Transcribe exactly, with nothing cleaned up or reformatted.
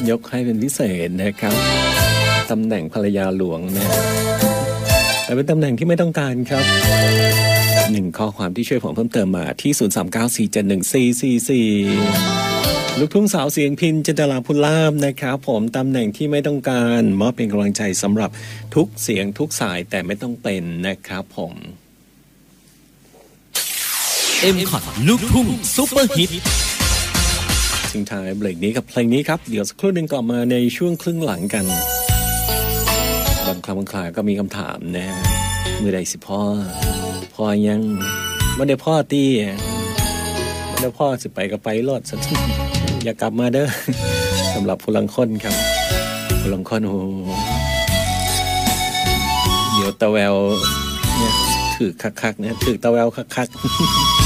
ยกให้เป็นพิเศษนะครับตำแหน่งภรรยาหลวงนะแต่เป็นตำแหน่งที่ไม่ต้องการครับหนึ่งข้อความที่ช่วยผมเพิ่มเติมมาที่ศูนย์ สาม เก้า สี่ เจ็ด หนึ่ง สี่ สี่ สี่ลูกทุ่งสาวเสียงพินจินตลาภูลาภนะครับผมตำแหน่งที่ไม่ต้องการมอบเป็นกำลังใจสำหรับทุกเสียงทุกสายแต่ไม่ต้องเป็นนะครับผมเอ็ม คอท ลูกทุ่งซุปเปอร์ฮิตทิ้งท้ายเบรกนี้กับเพลงนี้ครับเดี๋ยวสักครู่หนึ่งกลับมาในช่วงครึ่งหลังกันบางครั้งบางคราก็มีคำถามนะเมื่อใดสิพ่อพ่อยังไม่ได้พ่อตีไม่ได้พ่อสิไปก็ไปรอดสักอย่ากลับมาเด้อสำหรับผู้ลังคนครับผู้ลังคนโอ้เดี๋ยวตะแววเนี่ยถือคักๆเนี่ยถือตะแววคักๆ